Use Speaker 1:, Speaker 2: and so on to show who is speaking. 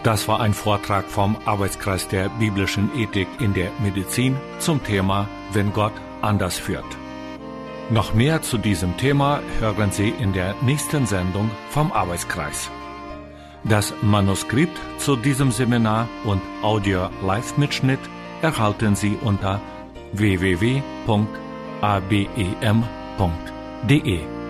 Speaker 1: Das war ein Vortrag vom Arbeitskreis der biblischen Ethik in der Medizin zum Thema Wenn Gott anders führt. Noch mehr zu diesem Thema hören Sie in der nächsten Sendung vom Arbeitskreis. Das Manuskript zu diesem Seminar und Audio-Live-Mitschnitt erhalten Sie unter www.abem.de.